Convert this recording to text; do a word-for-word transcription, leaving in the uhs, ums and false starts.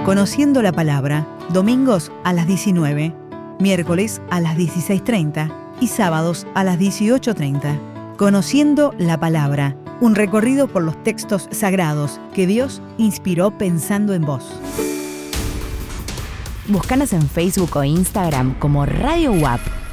Conociendo la Palabra, domingos a las diecinueve, miércoles a las dieciséis treinta y sábados a las dieciocho treinta. Conociendo la Palabra, un recorrido por los textos sagrados que Dios inspiró pensando en vos. Búscanos en Facebook o Instagram como Radio U A P.